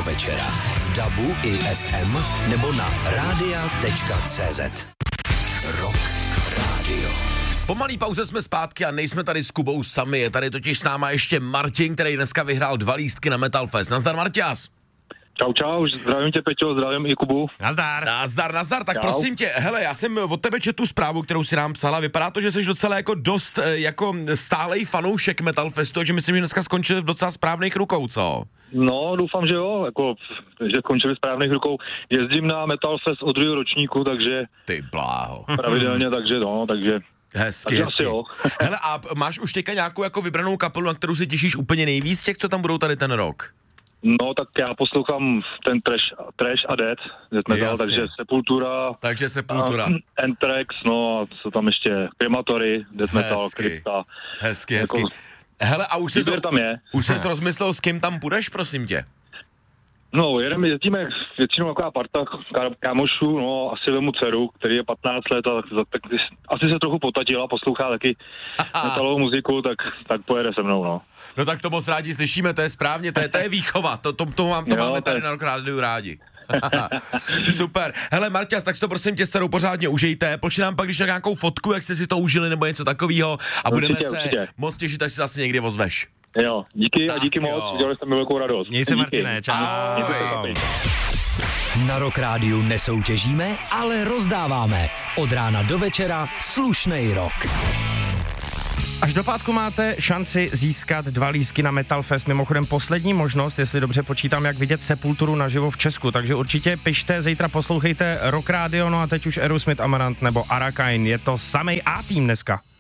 večera. V DABu i FM nebo na radia.cz. Rock Radio. Po malý pauze jsme zpátky a nejsme tady s Kubou sami. Je tady totiž s náma ještě Martin, který dneska vyhrál 2 lístky na Metal Fest. Nazdar, Marťas. Čau, zdravím tě, Peťo, zdravím i Kubu. Nazdar, tak Čau. prosím tě, hele, já jsem od tebe četl tu zprávu, kterou si nám psala, vypadá to, že jsi docela jako dost jako stálej fanoušek Metal Festu, že myslím, že dneska skončil v docela správných rukou, co? No, doufám, že jo, jako, že končili správných rukou. Jezdím na Metal Fest od 2. ročníku, takže Ty bláho. pravidelně, takže Hezky. jo. Hele, a máš už teďka nějakou jako vybranou kapelu, na kterou se těšíš úplně nejvíc z těch, co tam budou tady ten rok? No, tak já poslouchám ten Trash a Death metal, Jasně. takže Sepultura. Takže Anthrax, no a co tam ještě, Crematory, Death metal, Crypta. Hezky. Jako, Hele, a už jsi tam je. Už jsi rozmyslel, s kým tam půjdeš, prosím tě? No, jezdíme většinou taková parta kámošů, no, asi vemu dceru, který je 15 let a tak asi se trochu potatila, poslouchá taky metalovou muziku, tak pojede se mnou, no. No tak to moc rádi slyšíme, to je správně, to je výchova, to máme tady na Rock Rádiu rádi. Super. Hele, Marťas, tak si to prosím tě s dcerou pořádně užijte, pošli nám pak když tak nějakou fotku, jak jste si to užili nebo něco takového a budeme se moc těšit, až se zase někdy ozveš. Jo, díky tak a díky moc, udělali jste mi velkou radost. Měj se, Martine, čau. Na Rock Rádiu nesoutěžíme, ale rozdáváme. Od rána do večera slušnej rock. Až do pátku máte šanci získat 2 lístky na Metal Fest. Mimochodem poslední možnost, jestli dobře počítám, jak vidět Sepulturu naživo v Česku. Takže určitě pište, zítra poslouchejte Rock Radio, no a teď už Aerosmith, Amarant nebo Arakain. Je to samej A-tým dneska.